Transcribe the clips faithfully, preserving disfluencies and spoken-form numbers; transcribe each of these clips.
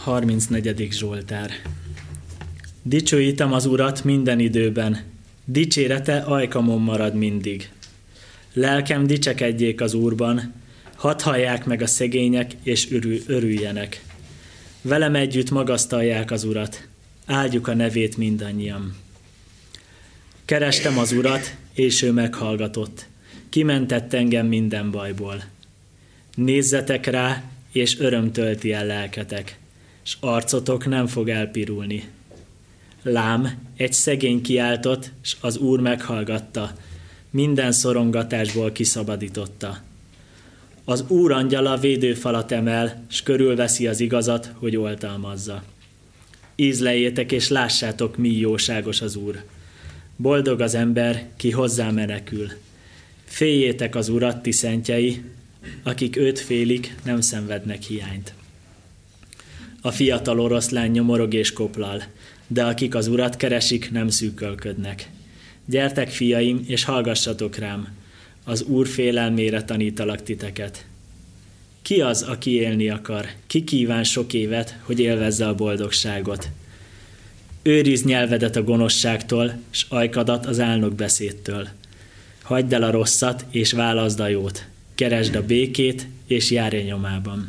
harmincnegyedik Zsoltár. Dicsőítem az Urat minden időben, dicsérete ajkamon marad mindig. Lelkem dicsekedjék az Úrban, hadd hallják meg a szegények, és örül, örüljenek. Velem együtt magasztalják az Urat, áldjuk a nevét mindannyian. Kerestem az Urat, és ő meghallgatott, kimentett engem minden bajból. Nézzetek rá, és öröm tölti el lelketek, s arcotok nem fog elpirulni. Lám, egy szegény kiáltott, s az Úr meghallgatta, minden szorongatásból kiszabadította. Az Úr angyala védőfalat emel, s körülveszi az igazat, hogy oltalmazza. Ízleljétek és lássátok, mi jóságos az Úr. Boldog az ember, ki hozzá menekül. Féljétek az Urat, ti szentjei, akik őt félik, nem szenvednek hiányt. A fiatal oroszlán nyomorog és koplal, de akik az Urat keresik, nem szűkölködnek. Gyertek, fiaim, és hallgassatok rám, az Úr félelmére tanítalak titeket. Ki az, aki élni akar? Ki kíván sok évet, hogy élvezze a boldogságot? Őrizd nyelvedet a gonoszságtól, s ajkadat az álnokbeszédtől. Hagyd el a rosszat, és válaszd a jót. Keresd a békét, és járj nyomában.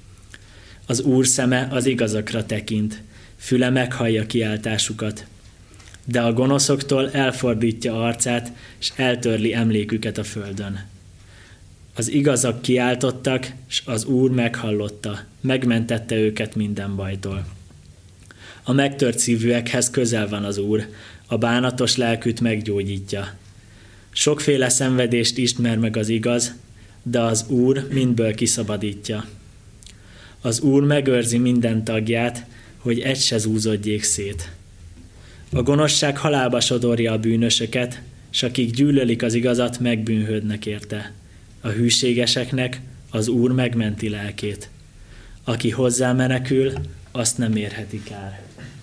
Az Úr szeme az igazakra tekint, füle meghallja kiáltásukat. De a gonoszoktól elfordítja arcát, és eltörli emléküket a földön. Az igazak kiáltottak, s az Úr meghallotta, megmentette őket minden bajtól. A megtört szívűekhez közel van az Úr, a bánatos lelkűt meggyógyítja. Sokféle szenvedést ismer meg az igaz, de az Úr mindből kiszabadítja. Az Úr megőrzi minden tagját, hogy egy se zúzódjék szét. A gonoszság halálba sodorja a bűnösöket, s akik gyűlölik az igazat, megbűnhődnek érte. A hűségeseknek az Úr megmenti lelkét. Aki hozzá menekül, azt nem érheti kár.